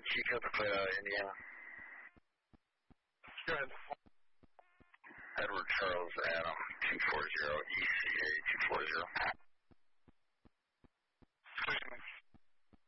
Chief Hill, Indiana. Go ahead. Edward Charles Adam 240 ECA